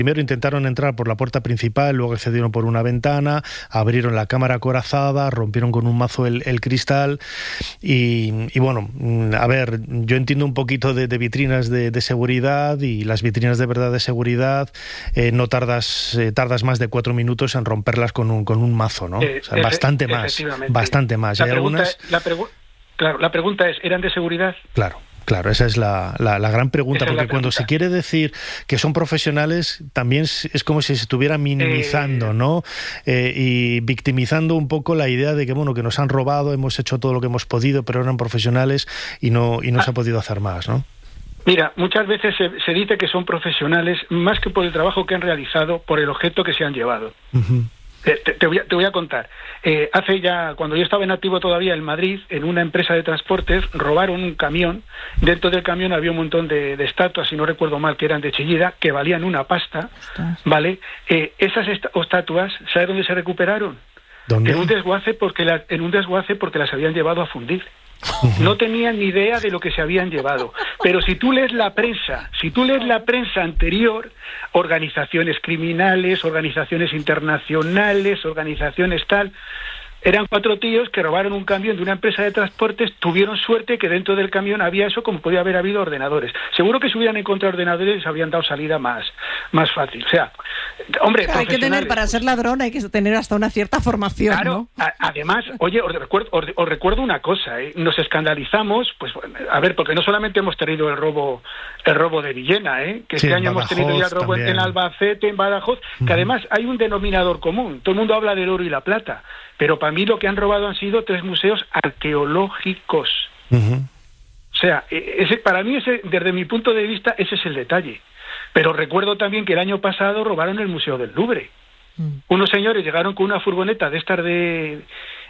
Primero intentaron entrar por la puerta principal, luego accedieron por una ventana, abrieron la cámara acorazada, rompieron con un mazo el cristal y bueno, a ver, yo entiendo un poquito de vitrinas de seguridad, y las vitrinas de verdad de seguridad no tardas más de 4 minutos en romperlas con un mazo, ¿no? O sea, bastante más. La pregunta es, ¿eran de seguridad? Claro, esa es la gran pregunta, porque cuando se quiere decir que son profesionales, también es como si se estuviera minimizando, ¿no? Y victimizando un poco la idea de que, bueno, que nos han robado, hemos hecho todo lo que hemos podido, pero eran profesionales y no se ha podido hacer más, ¿no? Mira, muchas veces se dice que son profesionales más que por el trabajo que han realizado, por el objeto que se han llevado. Uh-huh. Te voy a contar. Hace ya, cuando yo estaba en activo todavía en Madrid, en una empresa de transportes, robaron un camión. Dentro del camión había un montón de estatuas, si no recuerdo mal, que eran de Chillida, que valían una pasta. ¿Vale? Esas estatuas, ¿sabes dónde se recuperaron? ¿Dónde? En un desguace porque las habían llevado a fundir. No tenían ni idea de lo que se habían llevado. Pero si tú lees la prensa anterior, organizaciones criminales, organizaciones internacionales, organizaciones tal, eran 4 tíos que robaron un camión de una empresa de transportes, tuvieron suerte que dentro del camión había eso, como podía haber habido ordenadores. Seguro que si hubieran encontrado ordenadores les habrían dado salida más fácil. O sea, hombre, hay que tener, para ser ladrón hay que tener hasta una cierta formación, claro, ¿no? Además, oye, os recuerdo una cosa, nos escandalizamos, pues a ver, porque no solamente hemos tenido el robo de Villena, que sí, este año hemos tenido ya el robo en Albacete, en Badajoz, que además hay un denominador común. Todo el mundo habla del oro y la plata, pero para mí lo que han robado han sido 3 museos arqueológicos. Uh-huh. O sea, para mí, desde mi punto de vista, ese es el detalle. Pero recuerdo también que el año pasado robaron el Museo del Louvre. Unos señores llegaron con una furgoneta de estas de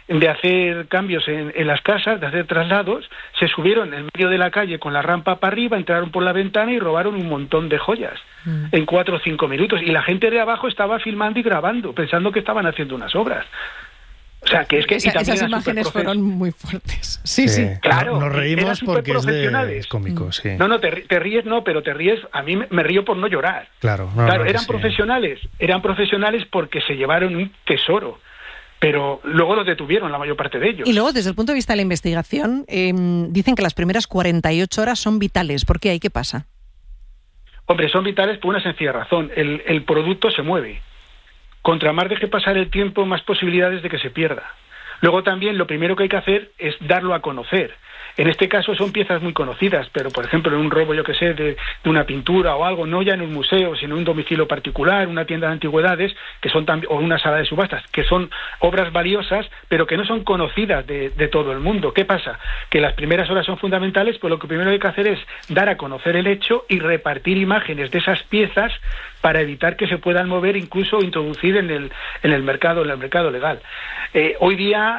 hacer cambios en las casas, de hacer traslados, se subieron en medio de la calle con la rampa para arriba, entraron por la ventana y robaron un montón de joyas en 4 o 5 minutos. Y la gente de abajo estaba filmando y grabando, pensando que estaban haciendo unas obras. O sea, que es que esas imágenes fueron muy fuertes. Sí. Claro. Nos reímos porque es cómico, sí. No, te ríes, pero te ríes. A mí me río por no llorar. Claro, eran profesionales porque se llevaron un tesoro. Pero luego los detuvieron, la mayor parte de ellos. Y luego, desde el punto de vista de la investigación, dicen que las primeras 48 horas son vitales. ¿Por qué ahí? ¿Qué pasa? Hombre, son vitales por una sencilla razón. El producto se mueve. Contra más deje pasar el tiempo, más posibilidades de que se pierda. Luego también lo primero que hay que hacer es darlo a conocer. En este caso son piezas muy conocidas, pero por ejemplo en un robo, yo que sé, de una pintura o algo, no ya en un museo, sino en un domicilio particular, una tienda de antigüedades, que son o una sala de subastas, que son obras valiosas, pero que no son conocidas de todo el mundo. ¿Qué pasa? Que las primeras horas son fundamentales, pues lo que primero hay que hacer es dar a conocer el hecho y repartir imágenes de esas piezas para evitar que se puedan mover, incluso introducir en el mercado legal. Hoy día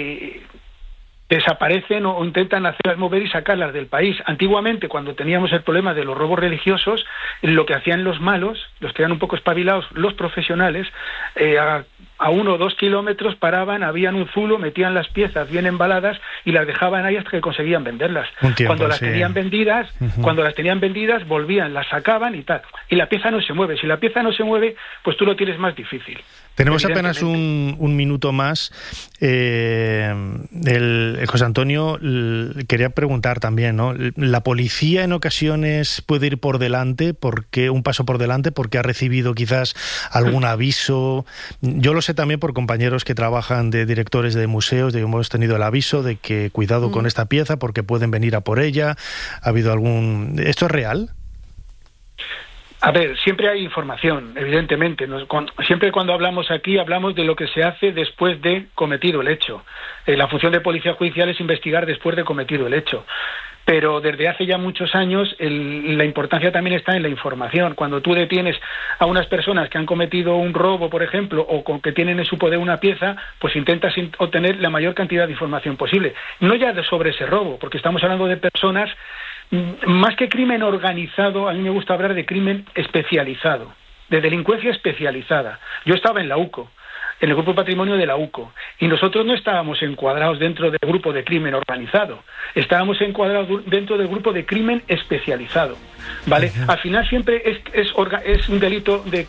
desaparecen o intentan hacerlas mover y sacarlas del país. Antiguamente, cuando teníamos el problema de los robos religiosos, lo que hacían los malos, los que eran un poco espabilados, los profesionales, a 1 o 2 kilómetros paraban, habían un zulo, metían las piezas bien embaladas y las dejaban ahí hasta que conseguían venderlas. Cuando las tenían vendidas, volvían, las sacaban y tal. Y la pieza no se mueve. Si la pieza no se mueve, pues tú lo tienes más difícil. Tenemos apenas un minuto más. José Antonio, quería preguntar también, ¿no? ¿La policía en ocasiones puede ir por delante, un paso por delante, porque ha recibido quizás algún aviso? Yo lo sé también por compañeros que trabajan de directores de museos, de que hemos tenido el aviso de que cuidado con esta pieza porque pueden venir a por ella. ¿Ha habido ¿Esto es real? A ver, siempre hay información, evidentemente. Siempre cuando hablamos aquí, hablamos de lo que se hace después de cometido el hecho. La función de policía judicial es investigar después de cometido el hecho. Pero desde hace ya muchos años la importancia también está en la información. Cuando tú detienes a unas personas que han cometido un robo, por ejemplo, o que tienen en su poder una pieza, pues intentas obtener la mayor cantidad de información posible. No ya sobre ese robo, porque estamos hablando de personas. Más que crimen organizado, a mí me gusta hablar de crimen especializado, de delincuencia especializada. Yo estaba en la UCO en el grupo patrimonio de la UCO, y nosotros no estábamos encuadrados dentro del grupo de crimen organizado, estábamos encuadrados dentro del grupo de crimen especializado, ¿vale? Al final siempre es un delito de